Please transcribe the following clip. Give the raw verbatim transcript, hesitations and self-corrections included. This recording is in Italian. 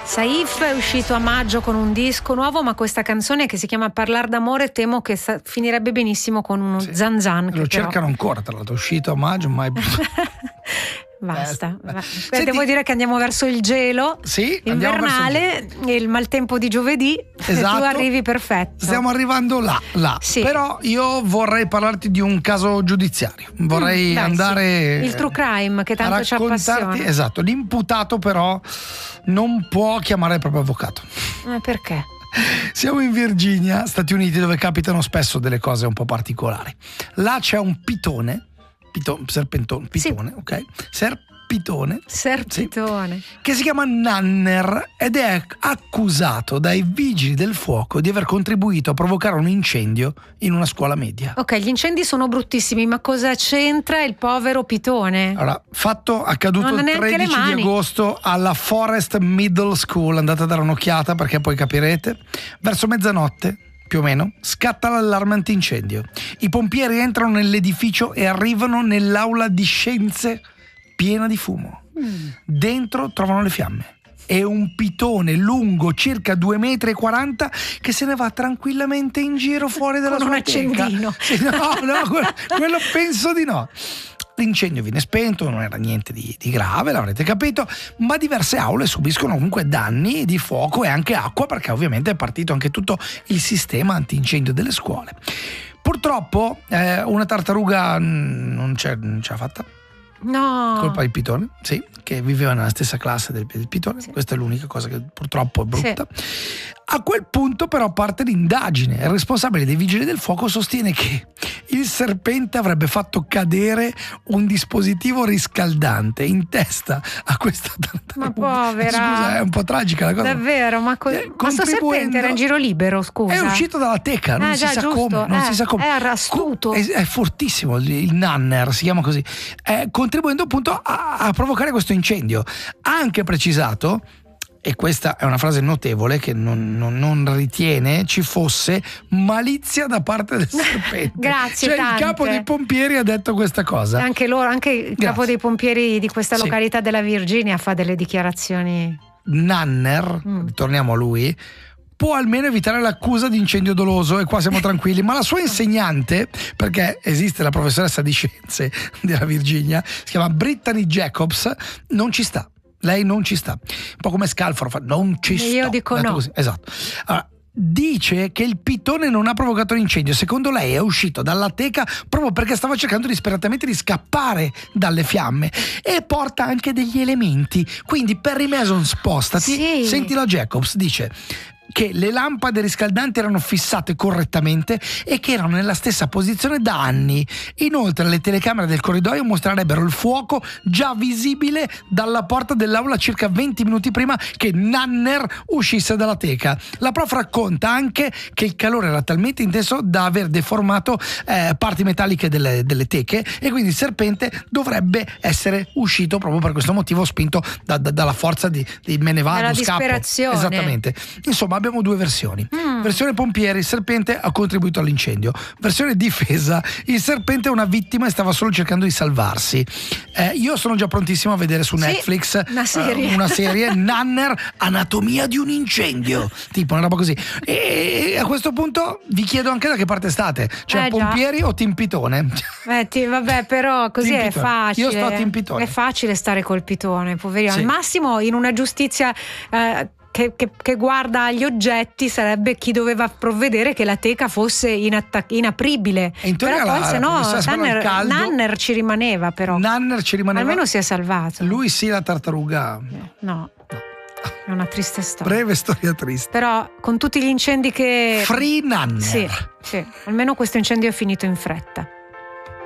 Saif è uscito a maggio con un disco nuovo, ma questa canzone che si chiama Parlar d'amore temo che sa- finirebbe benissimo con uno sì. zan zan. Lo però... cercano ancora, tra l'altro, è uscito a maggio, mai Basta. Eh, Va. Senti, devo dire che andiamo verso il gelo sì, invernale, il, il maltempo di giovedì, esatto. E tu arrivi perfetto. Stiamo arrivando là, là. Sì. Però io vorrei parlarti di un caso giudiziario. Vorrei Mm, dai, andare sì. Il true crime che tanto ci appassiona. Esatto, l'imputato però non può chiamare il proprio avvocato. Eh, perché? Siamo in Virginia, Stati Uniti, dove capitano spesso delle cose un po' particolari. Là c'è un pitone Pito, serpentone, pitone, sì. ok? Serpitone. Serpitone. Sì, che si chiama Nanner ed è accusato dai vigili del fuoco di aver contribuito a provocare un incendio in una scuola media. Ok, gli incendi sono bruttissimi, ma cosa c'entra il povero pitone? Allora, fatto accaduto non il tredici di agosto alla Forest Middle School, andate a dare un'occhiata perché poi capirete, verso mezzanotte più o meno, scatta l'allarme antincendio. I pompieri entrano nell'edificio e arrivano nell'aula di scienze piena di fumo. Mm. Dentro trovano le fiamme e un pitone lungo circa due metri e quaranta che se ne va tranquillamente in giro fuori dalla con sua un accendino. Sì, no, no, quello, quello penso di no. L'incendio viene spento, non era niente di, di grave, l'avrete capito, ma diverse aule subiscono comunque danni di fuoco e anche acqua, perché ovviamente è partito anche tutto il sistema antincendio delle scuole. Purtroppo eh, una tartaruga non c'è, non ce l'ha fatta. No. Colpa del pitone, sì, che viveva nella stessa classe del, del pitone. Sì. Questa è l'unica cosa che purtroppo è brutta. Sì. A quel punto però parte l'indagine. Il responsabile dei vigili del fuoco sostiene che il serpente avrebbe fatto cadere un dispositivo riscaldante in testa a questa tartaruga. Ma povera. Scusa, è un po' tragica la cosa. Davvero, ma co- eh, questo serpente era in giro libero, scusa. È uscito dalla teca, non, eh, si, già, sa giusto. come, non eh, si sa come. Era astuto. È, è fortissimo il, il Nanner, si chiama così. Eh, contribuendo appunto a, a provocare questo incendio. Ha anche precisato, e questa è una frase notevole, che non, non, non ritiene ci fosse malizia da parte del serpente. Grazie, cioè tante. Il capo dei pompieri ha detto questa cosa. Anche loro, anche il Grazie. capo dei pompieri di questa sì. località della Virginia fa delle dichiarazioni. Nanner, mm. torniamo a lui, può almeno evitare l'accusa di incendio doloso, e qua siamo tranquilli, ma la sua insegnante, perché esiste la professoressa di scienze della Virginia, si chiama Brittany Jacobs, non ci sta. Lei non ci sta, un po' come Scalfaro fa, non ci sta. Io dico no. Così. Esatto. Allora, dice che il pitone non ha provocato l'incendio. Secondo lei è uscito dalla teca proprio perché stava cercando disperatamente di scappare dalle fiamme, e porta anche degli elementi. Quindi Perry Mason, spostati. Sì. Senti la Jacobs, dice che le lampade riscaldanti erano fissate correttamente e che erano nella stessa posizione da anni. Inoltre le telecamere del corridoio mostrerebbero il fuoco già visibile dalla porta dell'aula circa venti minuti prima che Nanner uscisse dalla teca. La prof racconta anche che il calore era talmente intenso da aver deformato eh, parti metalliche delle, delle teche, e quindi il serpente dovrebbe essere uscito proprio per questo motivo, spinto da, da, dalla forza di, di me ne vado, scappo. Disperazione. Esattamente. Insomma, abbiamo due versioni. Mm. Versione pompieri, il serpente ha contribuito all'incendio. Versione difesa, il serpente è una vittima e stava solo cercando di salvarsi. Eh, io sono già prontissimo a vedere su sì, Netflix una serie, uh, una serie Nanner, anatomia di un incendio, tipo una roba così. E a questo punto vi chiedo anche da che parte state, cioè eh, pompieri o Team Pitone? Eh, ti, vabbè, però così Team è Pitone. facile. Io sto a Team Pitone. È facile stare col pitone, poverino. Sì. Al massimo in una giustizia eh, Che, che, che guarda gli oggetti sarebbe chi doveva provvedere che la teca fosse inattac- inapribile. E in però la, poi se no Nanner, caldo, Nanner ci rimaneva, però Nanner ci rimaneva, almeno si è salvato. Lui sì, la tartaruga no, no. È una triste storia. Breve storia triste. Però con tutti gli incendi che Free Nanner. Sì, sì, almeno questo incendio è finito in fretta.